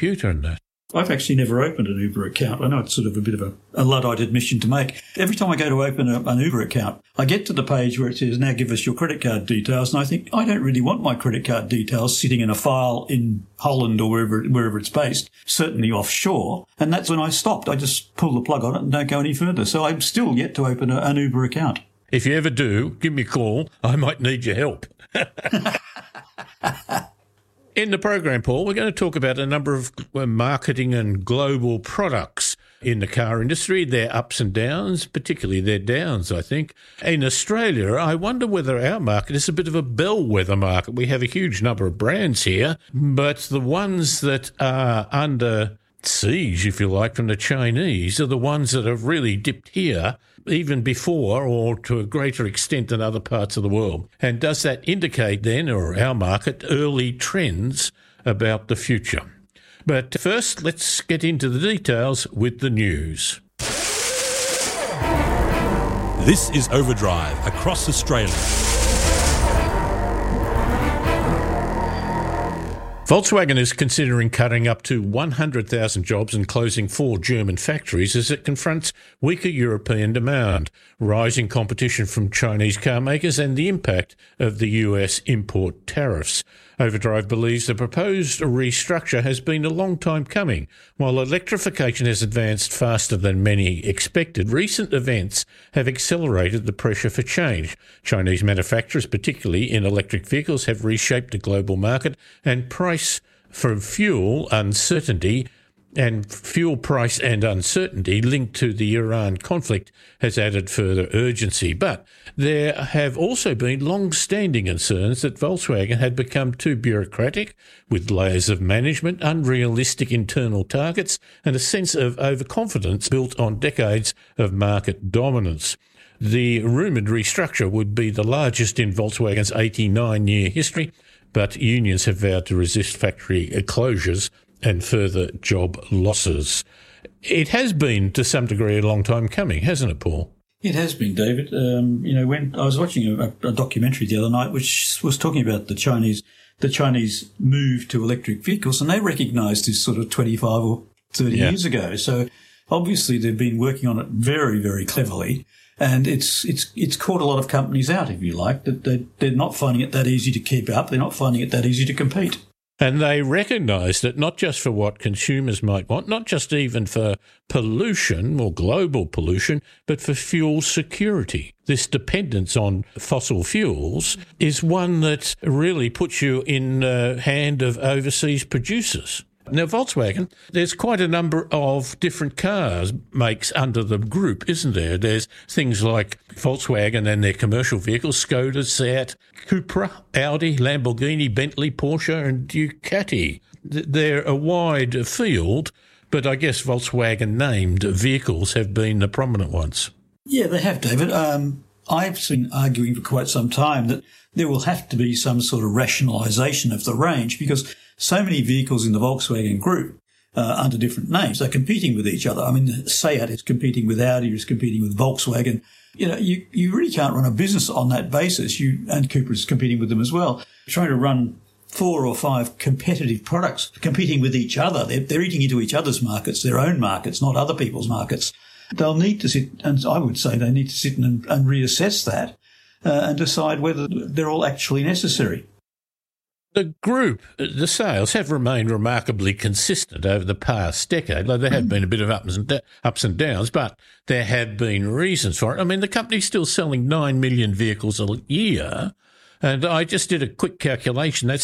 computer and that. I've actually never opened an Uber account. I know it's sort of a bit of a Luddite admission to make. Every time I go to open an Uber account, I get to the page where it says, now give us your credit card details. And I think, I don't really want my credit card details sitting in a file in Holland or wherever it's based, certainly offshore. And that's when I stopped. I just pull the plug on it and don't go any further. So I'm still yet to open an Uber account. If you ever do, give me a call. I might need your help. In the program, Paul, we're going to talk about a number of marketing and global products in the car industry, their ups and downs, particularly their downs, I think. In Australia, I wonder whether our market is a bit of a bellwether market. We have a huge number of brands here, but the ones that are under siege, if you like, from the Chinese are the ones that have really dipped here even before or to a greater extent than other parts of the world. And does that indicate then, or our market, early trends about the future? But first, let's get into the details with the news. This is Overdrive across Australia. Volkswagen is considering cutting up to 100,000 jobs and closing 4 German factories as it confronts weaker European demand, rising competition from Chinese car makers and the impact of the US import tariffs. Overdrive believes the proposed restructure has been a long time coming. While electrification has advanced faster than many expected, recent events have accelerated the pressure for change. Chinese manufacturers, particularly in electric vehicles, have reshaped the global market, and price for fuel uncertainty and fuel price and uncertainty linked to the Iran conflict has added further urgency. But there have also been long-standing concerns that Volkswagen had become too bureaucratic, with layers of management, unrealistic internal targets, and a sense of overconfidence built on decades of market dominance. The rumoured restructure would be the largest in Volkswagen's 89-year history, but unions have vowed to resist factory closures and further job losses. It has been, to some degree, a long time coming, hasn't it, Paul? It has been, David. When I was watching a documentary the other night, which was talking about the Chinese move to electric vehicles, and they recognised this sort of 25 or 30 years ago. So obviously they've been working on it very, very cleverly, and it's caught a lot of companies out, if you like, that they're not finding it that easy to keep up. They're not finding it that easy to compete. And they recognise that not just for what consumers might want, not just even for pollution or global pollution, but for fuel security. This dependence on fossil fuels is one that really puts you in the hand of overseas producers. Now, Volkswagen, there's quite a number of different cars makes under the group, isn't there? There's things like Volkswagen and their commercial vehicles, Skoda, Seat, Cupra, Audi, Lamborghini, Bentley, Porsche and Ducati. They're a wide field, but I guess Volkswagen-named vehicles have been the prominent ones. Yeah, they have, David. I've been arguing for quite some time that there will have to be some sort of rationalisation of the range, because so many vehicles in the Volkswagen group under different names are competing with each other. I mean, Seat is competing with Audi, is competing with Volkswagen. You know, you really can't run a business on that basis. And Cupra is competing with them as well. Trying to run 4 or 5 competitive products competing with each other. They're eating into each other's markets, their own markets, not other people's markets. They'll need to sit, and I would say they need to sit and reassess that and decide whether they're all actually necessary. The group, the sales have remained remarkably consistent over the past decade. Though there have been a bit of ups and downs, but there have been reasons for it. I mean, the company's still selling 9 million vehicles a year, and I just did a quick calculation. That's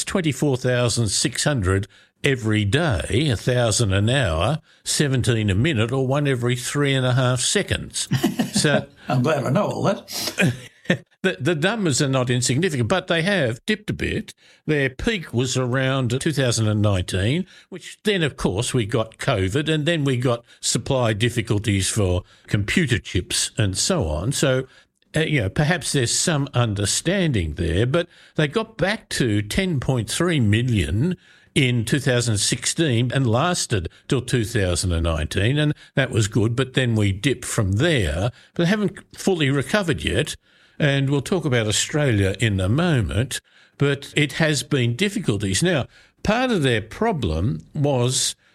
24,600 every day, 1,000 an hour, 17 a minute, or one every 3.5 seconds. So I'm glad I know all that. The numbers are not insignificant, but they have dipped a bit. Their peak was around 2019, which then, of course, we got COVID, and then we got supply difficulties for computer chips and so on. So, perhaps there's some understanding there, but they got back to 10.3 million in 2016 and lasted till 2019, and that was good, but then we dipped from there. But they haven't fully recovered yet. And we'll talk about Australia in a moment, but it has been difficulties. Now, part of their problem was